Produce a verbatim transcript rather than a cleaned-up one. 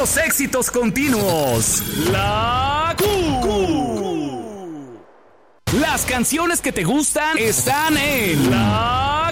Puros éxitos continuos. La Q. Las canciones que te gustan están en La